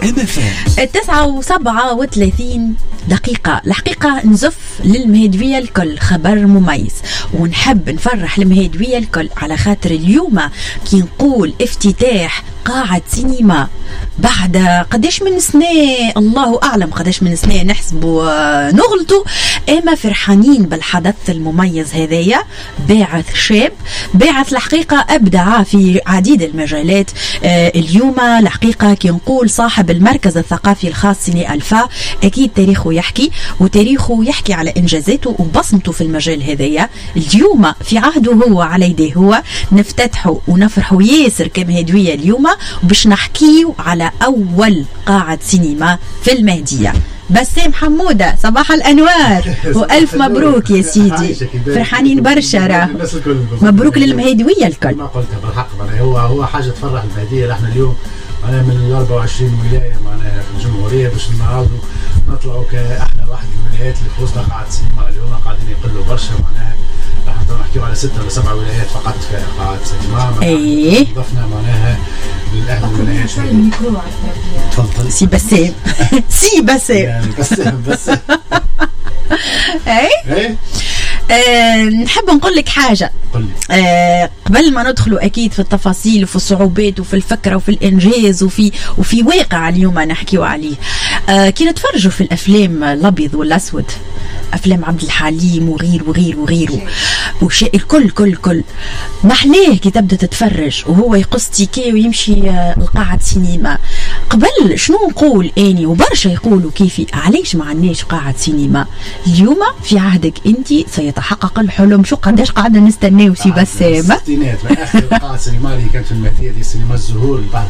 9:37 الحقيقة نزف للمهدوية الكل خبر مميز، ونحب نفرح المهدوية الكل على خاطر اليوم كي نقول افتتاح قاعة سينما بعد قداش من سنة، الله أعلم قداش من سنة نحسبوا نغلطوا، أما فرحانين بالحدث المميز هذايا. باعث شاب، باعث الحقيقة أبدع في عديد المجالات. اليوم الحقيقة كي نقول صاحب المركز الثقافي الخاص سيني ألفا، أكيد تاريخه يحكي، وتاريخه يحكي على إنجازاته وبصمته في المجال هذايا. اليوم في عهده هو على يديه هو نفتتحه ونفرحه ياسر كمهدوية اليوم، وباش نحكيو على أول قاعة سينما في المهدية. بسام حمودة، صباح الأنوار وألف مبروك يا سيدي، فرحانين برشا راه، مبروك للمهدوية الكل. ما قلت بالحق هو حاجة تفرح المهدية. احنا اليوم أنا من 24 ولاية معنا في الجمهورية باش نعاودوا نطلعوا كاحنا واحد من الولايات اللي فوزنا قاعة سينما. اليوم قاعدين يقلوا برشا، معناها راح نحكيو على 6 ولا 7 ولايات فقط في قاعة سينما. ضفنا معناها للأهل الولايات. تفضل سي بسام. سي بسام يعني بسام اي نحب نقول لك حاجة. قبل ما ندخلوا أكيد في التفاصيل وفي الصعوبات وفي الفكرة وفي الإنجاز وفي واقع اليوم نحكيو عليه، كي نتفرجوا في الأفلام الأبيض والأسود، أفلام عبد الحليم وغيره الكل كل محلاه كي تبدأ تتفرج وهو يقص تيكي ويمشي القاعة سينما. قبل شنو نقول اني وبرشا يقولوا كيفي علاش ما عندناش قاعة سينما؟ اليوم في عهدك انت سيتحقق الحلم. شو قداش قعدنا نستناو سي بسام؟ الستينات اخر قاعة سينما اللي كانت في المهدية دي سينما الزهور بعد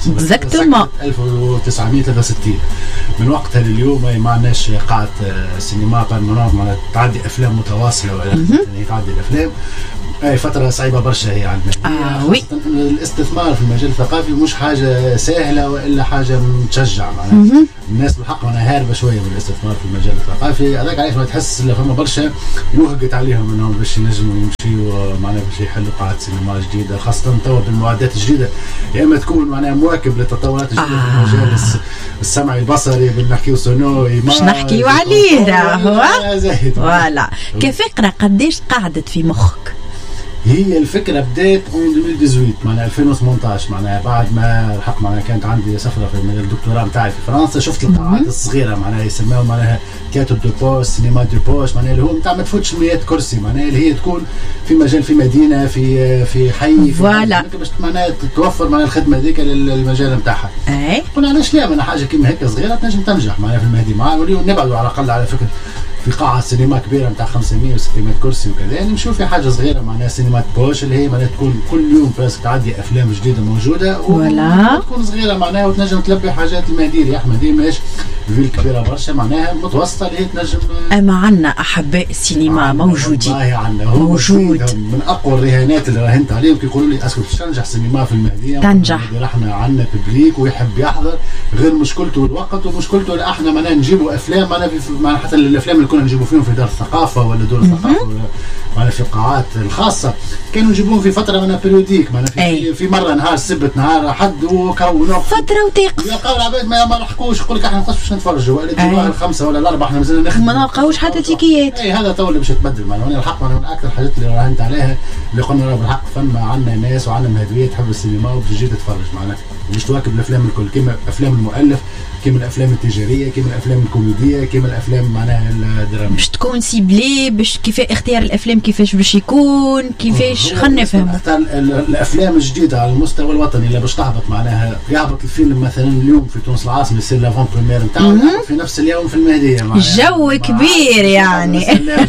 1963. من وقتها لليوم ما عندناش قاعة سينما بانورام تعدي افلام متواصلة ولا تعدي الافلام. اي فترة صعيبة برشا هي على المهدية. الاستثمار في المجال الثقافي مش حاجة سهلة وإلا حاجة متشجع معناها. الناس بالحق معناها هاربة شوية من الاستثمار في المجال الثقافي. هذاك علاش ما تحس إلا فما برشا يوهقت عليهم إنهم باش ينجموا يمشيوا معناها باش يحلوا قاعة سينما جديدة، خاصة توا بالمعدات الجديدة، يا إما تكون معناها مواكب للتطورات الجديدة في المجال السمعي البصري بالنحكيو سونوي باش نحكيو عليه راهو فوالا. كفكرة قداش قعدت في مخك؟ هي الفكرة بدأت من 2018 معناها 2018 معناها بعد ما الحق معناها كانت عندي سفرة في الدكتوراه نتاعي في فرنسا. شفت القاعات الصغيرة معناها يسموها معناها تياتر دو بوش، سينما دو بوش، معناها اللي هو نتاع ما تفوتش 100 كرسي، معناها اللي هي تكون في مجال في مدينة في حي فوالا باش معناها توفر معناها الخدمة ذيك للمجال نتاعها. قلنا علاش لا معناها حاجة كيما هيك صغيرة تنجم تنجح معناها في المهدي معاه، ونبعدوا على الأقل على فكرة في قاعة سينما كبيرة نتاع 500 و 600 كرسي وكذا، يعني نشوف في حاجة صغيرة معناها سينما بوش اللي هي معناها تكون كل يوم بس تعدي أفلام جديدة موجودة ولا تكون صغيرة معناها وتنجم تلبي حاجات المهدي. يا أحمد ماهيش فيل كبيرة برشا معناها متوسطة اللي هي تنجم. أما عنا أحباء السينما موجودين، موجود من أقوى الرهانات اللي راهنت عليهم كي يقولوا لي أسكت باش تنجح سينما في المهدية تنجح. احنا عنا ببليك ويحب يحضر، غير مشكلته الوقت ومشكلته احنا معناها نجيبوا أفلام معناها حتى الأفلام اللي كنا نجيبوا فيهم في دار الثقافة ولا دور الثقافة ولا في القاعات الخاصة كانوا يجيبوهم في فترة معناها بيريوديك معناها في مرة نهار سبت نهار حد وكونوا فترة وتقف يلقاو العباد ما لحقوش يقول لك احنا باش نتفرجوا ولا تجيبوها الخمسة ولا الأربعة احنا مازلنا نخدموا ما نلقاوش حتى تيكيات. اي هذا تو اللي باش يتبدل معناها الحق معناها من أكثر الحاجات اللي راهنت عليها اللي قلنا راه بالحق فما عندنا ناس وعندنا مهدوية تحب السينما وبتجي تتفرج معناها مش تواكب الأفلام الكل كيما أفلام المؤلف كيما الافلام التجاريه كيما الافلام الكوميديه كيما الافلام معناها الدراما باش تكون سيبلي باش كيف اختيار الافلام كيفاش باش يكون كيفاش خلينا نفهموا الافلام الجديده على المستوى الوطني اللي باش تهبط معناها يهبط الفيلم مثلا اليوم في تونس العاصمه يصير لافون بريمير نتاعو في نفس اليوم في المهديه معناها جو كبير يعني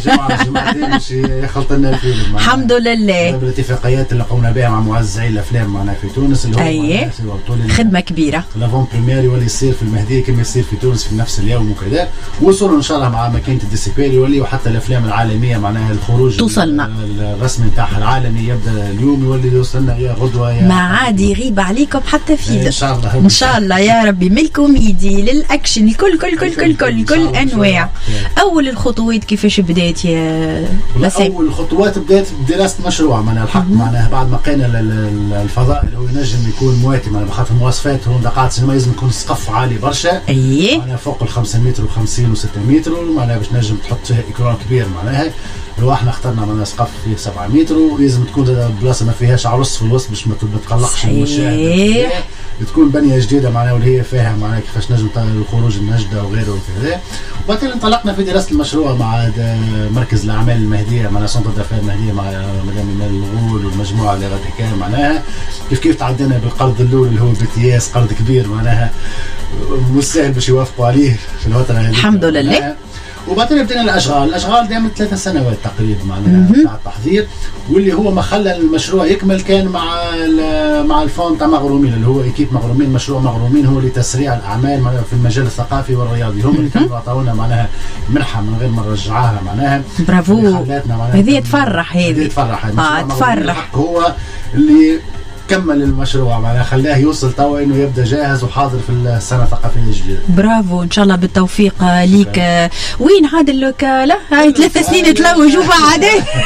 جماعتين باش يخلط لنا الفيلم الحمد لله بالاتفاقيات اللي قمنا بها مع موزعي الافلام معناها في تونس اللي هو خدمه كبيره لافون بريمير يولي يصير في المهديه كما يصير في تونس في نفس اليوم وكذا وصلوا ان شاء الله مع ماكينه الديسيبيل يولي وحتى الافلام العالميه معناها الخروج توصلنا الرسمي نتاعها العالمي يبدا اليوم يولي يوصلنا يا غدوه يا ما عاد يغيب عليكم حتى في ان شاء الله ان شاء الله يا ربي من الكوميدي للاكشن الكل كل كل كل كل كل انواع. اول الخطوات كيفاش بدات يا بسام؟ اول الخطوات بدات بدراسه مشروع معناها الحق معناها بعد ما لقينا الفضاء اللي هو ينجم يكون مواتي معناها بخاطر المواصفات هو قاعه سينما لازم يكون سقف عالي برشا برشا معناها فوق ال 5 متر و50 و6 متر معناها باش نجم تحط فيها اكران كبير معناها. لو احنا اخترنا معناها سقف فيه 7 متر ولازم تكون بلاصه ما فيهاش عرس في الوسط باش ما تقلقش المشاهد، تكون بنيه جديده معناها واللي هي فيها معناها كيفاش نجم الخروج النجده وغيره وكذا. وبعدين انطلقنا في دراسه المشروع مع مركز الاعمال المهديه معناها سنتر دافير المهديه مع مدام ايمان الغول والمجموعه اللي غادي كان معناها كيف تعدينا بالقرض الاول اللي هو BTS قرض كبير معناها مش سهل باش يوافقوا عليه في الفتره هذه الحمد لله. وبعدين بدينا الاشغال دائما 3 سنوات تقريبا معناها تاع التحضير، واللي هو ما خلى المشروع يكمل كان مع الفون تاع مغرومين اللي هو اكيب مغرومين. مشروع مغرومين هو لتسريع الاعمال في المجال الثقافي والرياضي، هم اللي كانوا عطاونا معناها منحه من غير ما نرجعها معناها. برافو، هذه تفرح، هذه تفرح تفرح. هو اللي كمل المشروع معناها خلاه يوصل توا انه يبدا جاهز وحاضر في السنه الثقافيه الجديده. برافو ان شاء الله بالتوفيق ليك. وين هذا لا هاي 3 سنين تلوجوا بعد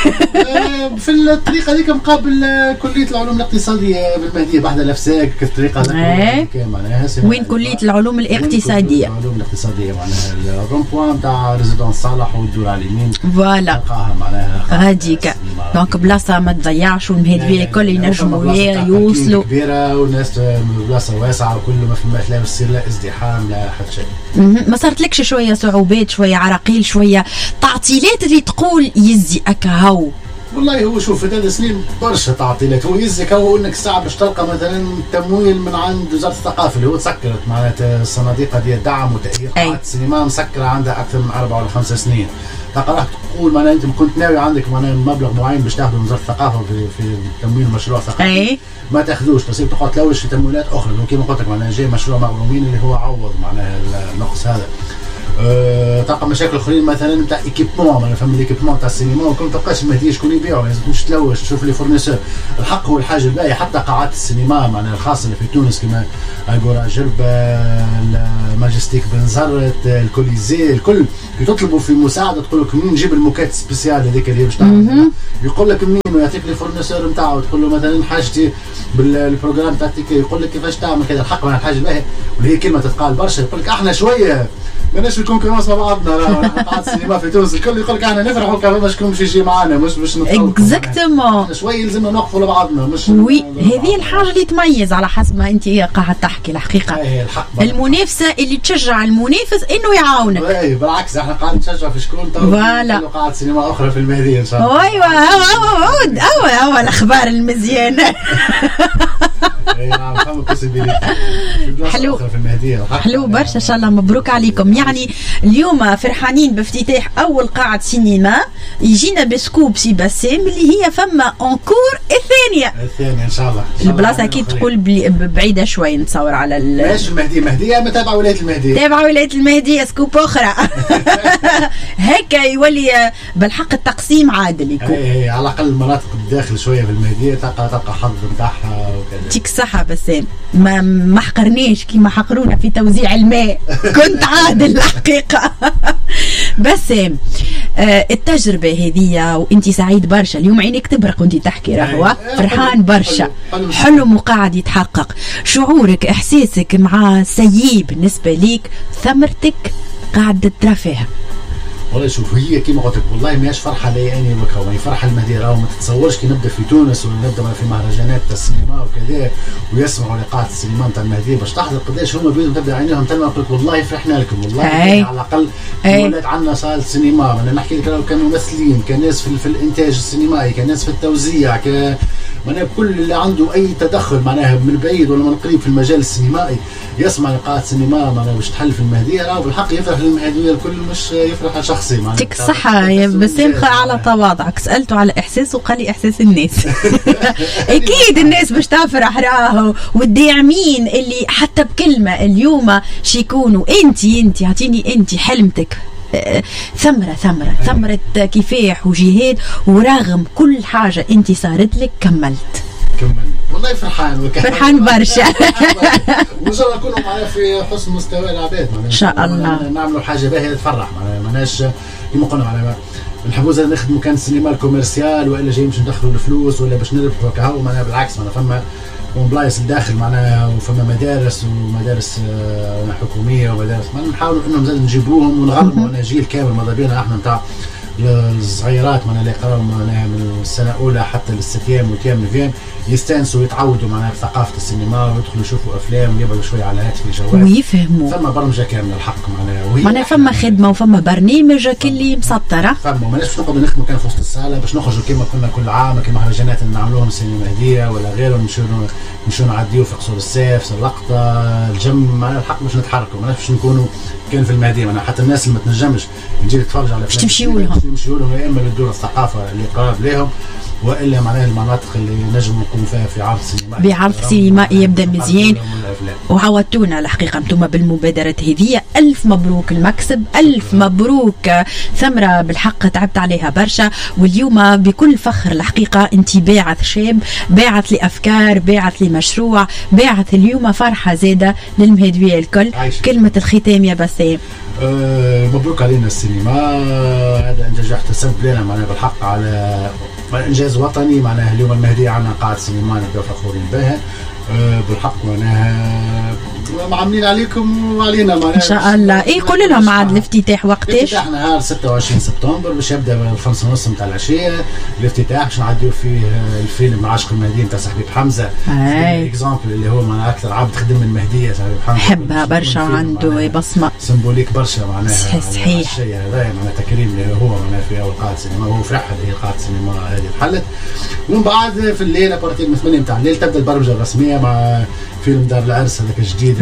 في الطريقه هذيك مقابل كليه العلوم الاقتصاديه بالمهديه بحد الافساك الطريقه هذيك معناها. وين كليه العلوم الاقتصاديه؟ العلوم الاقتصاديه معناها الروم بوان تاع ريزيدونس صالح والدور على اليمين فوالا معناها هذيك. دونك بلاصه ما تضيعش والمهديه الكل ينجموا يوصلوا كبيره والناس بلاصه واسعه وكل ما في ما تلاقي يصير لا ازدحام لا حتى شيء. ما صارت لكش شويه صعوبات شويه عراقيل شويه تعطيلات اللي تقول يزي هاو؟ والله هو شوف في 3 سنين برشا تعطيلات. هو يزك هو انك صعب باش تلقى مثلا تمويل من عند وزاره الثقافه اللي هو تسكرت معناتها الصناديق ديال الدعم وتاهيل قاعات السينما مسكره عندها اكثر من 4 ولا 5 سنين. تقراك تقول معناها انت كنت ناوي عندك معناها مبلغ معين باش تاخذه من وزاره الثقافه في تمويل مشروع ثقافي ما تاخذوش، تصير تقعد تلوج في تمويلات اخرى. كما قلت لك معناها جاي مشروع مغرومين اللي هو عوض معناها النقص هذا. تلقى مشاكل اخرين مثلا نتاع ايكيبمون، انا فهم الايكيبمون تاع السينما وكل ما تلقاش المهديه شكون يبيعوا، لازم تمشي تلوج تشوف لي فورنيسور. الحق هو الحاجه الباهيه حتى قاعات السينما معناها الخاصه اللي في تونس كما اغورا جربه الماجستيك بن زرت الكوليزي الكل يطلبوا في مساعده تقول لك منين نجيب الموكات سبيسيال هذيك اللي باش تعمل، يقول لك منين ويعطيك لي فورنيسور نتاعو تقول له مثلا حاجتي بالبروجرام تاعك يقول لك كيفاش تعمل كذا. الحق مع الحاجه الباهيه واللي هي كلمه تتقال برشا يقول لك احنا شويه ماناش في كونكورونس مع بعضنا. قاعات السينما في تونس الكل يقول لك احنا نفرحوا كيف شكون باش يجي معنا مش باش نتفاوضوا. اكزاكتومون شويه لازمنا نوقفوا لبعضنا مش وي هذه الحاجه اللي تميز على حسب ما انت قاعد تحكي الحقيقه. المنافسه اللي تشجع المنافس انه يعاونك. اي بالعكس احنا قاعد نشجع في شكون فوالا قاعات سينما اخرى في المهديه ان شاء الله. ايوه هو الاخبار المزيانه. اي نعم فهم بوسيبيليتي حلو في المهديه حلو برشا ان شاء الله. مبروك عليكم. يعني اليوم فرحانين بافتتاح اول قاعه سينما يجينا بسكوب سي باسم اللي هي فما انكور الثانيه ان شاء الله. البلاصه اكيد تقول بعيده شوي نتصور على ماشي المهديه متابعه ولايه المهديه تابعه ولايه المهديه سكوب اخرى. هكا يولي بالحق التقسيم عادل يكون. اي على الاقل المناطق الداخل شويه في المهديه تلقى حظ نتاعها وكذا. يعطيك الصحه بسام ما حقرنيش كيما حقرونا في توزيع الماء. كنت عادل الحقيقه. بسام التجربه هذه وانت سعيد برشا اليوم عينيك تبرق وانت تحكي راهو فرحان برشا حلم وقاعد يتحقق. شعورك احساسك مع سيي بالنسبه ليك ثمرتك قاعده ترى فيها؟ والله شوف هي كيما قلت لك والله ماهيش فرحه لي اني وكا وهي فرحه المهديه. راهو ما تتصورش كي نبدا في تونس ولا نبدا في مهرجانات السينما وكذا ويسمعوا لقاءات السينما نتاع المهديه باش تحضر قداش هما بيدهم تبدا عينيهم تلمع يقول لك والله فرحنا لكم والله على الاقل ولات عندنا صاله سينما. انا نحكي لك راهو كانوا ممثلين كان ناس في الانتاج السينمائي كان ناس في التوزيع معناها كل اللي عنده اي تدخل معناها من بعيد ولا من قريب في المجال السينمائي يسمع لقاءات سينما معناها باش تحل في المهديه راهو بالحق يفرح للمهديه الكل مش يفرح شخصي. يعطيك الصحة يا بسام على تواضعك. سألته على إحساسه وقال لي إحساس الناس. أكيد الناس باش تفرح راهو والداعمين اللي حتى بكلمة اليوم شيكونوا أنت عطيني أنت حلمتك ثمرة كفاح وجهاد ورغم كل حاجة أنت صارت لك كملت والله فرحان برشا. وان شاء الله نكونوا معنا في حسن مستوى العباد ان شاء الله نعملوا حاجه باهيه تفرح معناش كيما قلنا معناها نحبوا زاد نخدموا كان السينما الكوميرسيال والا جاي باش ندخلوا الفلوس ولا باش نربحوا كهو معناها بالعكس معناها وبلايص الداخل معناها، وفما مدارس ومدارس حكوميه ومدارس نحاولوا انهم زاد نجيبوهم ونغرموا انا جيل كامل ماذا بينا احنا نتاع الصغيرات معناها اللي يقراوا معناها من السنه الاولى حتى للستيام وتيام نفيام يستانسوا ويتعودوا معناها بثقافه السينما ويدخلوا يشوفوا افلام ويبعدوا شويه على هاتف الجوال ويفهموا. فما برمجه كامله الحق معناها فما خدمه وفما برنامج اللي مسطره. فما ماناش نقعدوا نخدموا كان في وسط الصاله باش نخرجوا كما كنا كل عام كما مهرجانات نعملوهم سينما هديه ولا غيره، نمشيو نعديو في قصور السيف اللقطه الجم معناها الحق باش نتحركوا ماناش باش نكونوا كان في المهديه معناها حتى الناس اللي ما تنجمش تجي تتفرج على افلام تمشيو لهم يا اما للدور الثقافه اللي قراب لهم والا معناها المناطق اللي نجم نكون فيها في عرض سينمائي بعرض سينمائي يبدا مزيان. وعودتونا الحقيقه انتم بالمبادره هذه. الف مبروك المكسب، الف مبروك ثمره بالحق تعبت عليها برشا، واليوم بكل فخر الحقيقه انت باعث شاب، باعث لافكار، باعث لمشروع، باعث اليوم فرحه زاده للمهدويه الكل. كلمه الختام يا بسام. مبروك علينا السينما، هذا انجاز احتسب لنا معناها بالحق على انجاز وطني معناها. اليوم المهديه عندنا قاعه سينما نبداو فخورين بها بالحق معناها معاملين عليكم وعلينا معناها ان شاء الله. قول لهم عاد الافتتاح وقتاش؟ الافتتاح نهار 26 سبتمبر باش يبدا ب5:30 نتاع العشيه. الافتتاح باش نعديو فيه الفيلم عاشق المهدي نتاع صاحبي حمزه اكزامبل اللي هو معناها اكثر عبد خدم المهديه صاحبي حمزه، حبها برشا عنده بصمه سيمبوليك برشا معناها. صحيح الشيء هذا معناها تكريم اللي هو معناها في اول قاعه سينما وهو فرح هذه قاعه السينما هذه انحلت. ومن بعد في الليل بارتي من 8 نتاع الليل تبدا البرمجه الرسميه مع فيلم دار العرس هذاك الجديد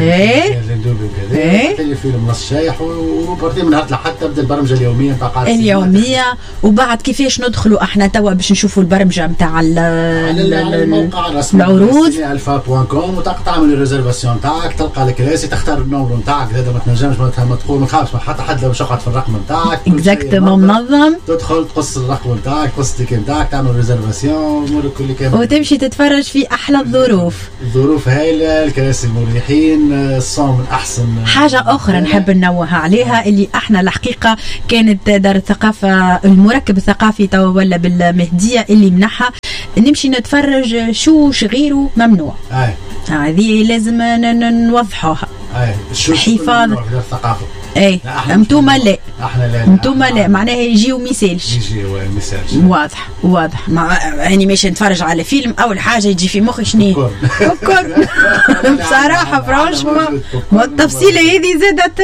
فيلم نص شايح. وبارتي من نهار الأحد تبدا البرمجه اليوميه نتاع قاعه اليوميه. وبعد كيفاش ندخلوا احنا توا باش نشوفوا البرمجه نتاع الموقع الرسمي العروض alpha.com وتعمل الريزرفاسيون نتاعك، تلقى الكراسي، تختار النمر نتاعك. هذا ما تنجمش ما تقول ما تخافش حتى حد لو شقعت في الرقم نتاعك اكزاكتومون منظم. تدخل تقص الرقم نتاعك، تقص التيكي نتاعك، تعمل ريزرفاسيون امورك كل كامل وتمشي تتفرج في احلى الظروف هايله، الكراسي مريحين، الصوم من احسن. حاجه اخرى نحب ننوه عليها اللي احنا الحقيقه كانت دار الثقافه المركب الثقافي توا ولا بالمهديه اللي منحها نمشي نتفرج شوش غيره ممنوع. هذه لازم نوضحوها. حفاظ الثقافه. انتوما لا احنا لا انتوما لا معناها يجيو ميسالش واضح يعني ماشي نتفرج على فيلم اول حاجه يجي في مخي شنو كوكور بصراحه فرانشمون التفصيله هذه زادت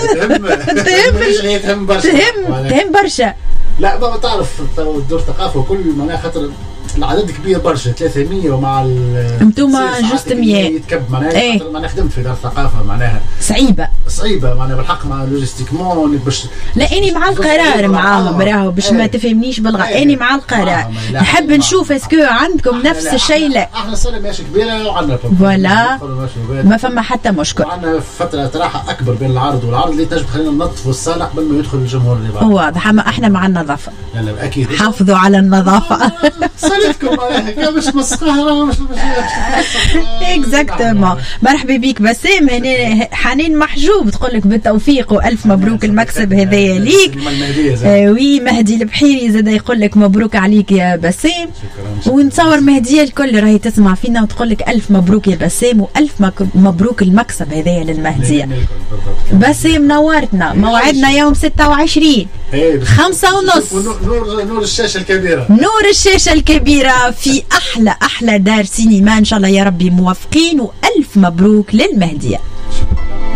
تهم برشا. لا ما تعرف دور ثقافه وكل معناها خاطر العدد كبير برشا 300 ومع انتوما جوست 100 يتكب معناها معناها خدمت في دار الثقافه معناها صعيبه معناها بالحق مع لوجيستيكمون باش لا اني مع القرار معاهم راهو باش ما تفهمنيش بالغلط. اني مع القرار نحب نشوف اسكو عندكم نفس الشيء. لا احنا السنه ماشي كبيره وعندنا فوالا ما فما حتى مشكل. عندنا فتره راحه اكبر بين العرض والعرض اللي تنجم تخلينا ننظفوا الصاله قبل ما يدخل الجمهور اللي بعد. واضح اما احنا مع النظافه. لا اكيد حافظوا على النظافه. صليتكم مش مسخره مش اكزاكتومون. مرحبا بك بسام. حنين محجوب تقول لك بالتوفيق والف مبروك المكسب هذايا ليك. وي مهدي البحيري زاد يقول لك مبروك عليك يا بسام. ونتصور مهديه الكل راهي تسمع فينا وتقول لك الف مبروك يا بسام والف مبروك المكسب هذايا للمهديه. بسام نورتنا. موعدنا يوم 26 5:30 نور الشاشه الكبيره. نور الشاشه الكبيره في احلى دار سينما ان شاء الله يا ربي موفقين والف مبروك للمهديه.